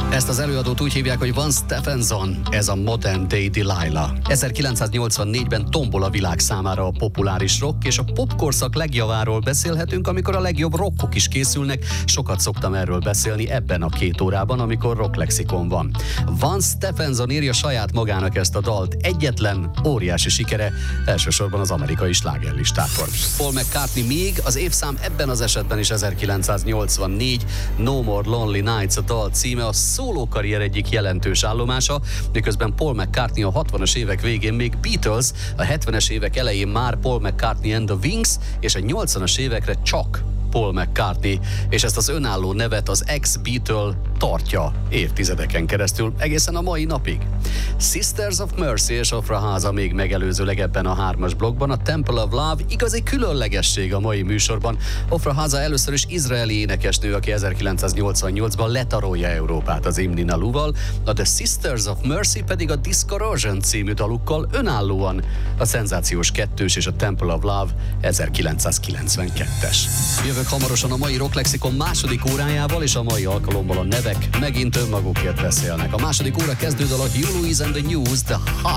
Ezt az előadót úgy hívják, hogy Van Stephenson, ez a Modern Day Delilah. 1984-ben tombol a világ számára a populáris rock, és a popkorszak legjaváról beszélhetünk, amikor a legjobb rockok is készülnek. Sokat szoktam erről beszélni ebben a 2 órában, amikor Rock Lexikon van. Van Stephenson írja saját magának ezt a dalt, egyetlen óriási sikere, elsősorban az amerikai slágerlistákon. Paul McCartney még, az évszám ebben az esetben is 1984, No More Lonely Nights a dal címe, a szólókarrier egyik jelentős állomása, miközben Paul McCartney a 60-as évek végén még Beatles, a 70-es évek elején már Paul McCartney and the Wings, és a 80-as évekre csak Paul McCartney, és ezt az önálló nevet az ex-Beatle tartja évtizedeken keresztül, egészen a mai napig. Sisters of Mercy és Opera Háza még megelőzőleg ebben a 3-as blokkban, a Temple of Love igazi különlegesség a mai műsorban. Opera Háza először is izraeli énekesnő, aki 1988-ban letarolja Európát az Imni Naluval, a The Sisters of Mercy pedig a Discorrosion című dalukkal önállóan a szenzációs 2-s és a Temple of Love 1992-es. Jövök hamarosan a mai Rock Lexikon második órájával, és a mai alkalommal a nevek megint önmagukért beszélnek. A második óra kezdődől a Hugh Lewis and the News, The High.